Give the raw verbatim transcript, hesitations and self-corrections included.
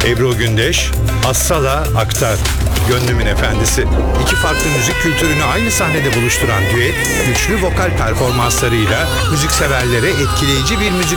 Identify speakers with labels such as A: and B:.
A: Ebru Gündeş, Assala Aktar, Gönlümün Efendisi. İki farklı müzik kültürünü aynı sahnede buluşturan düet, güçlü vokal performanslarıyla müzikseverlere etkileyici bir müzik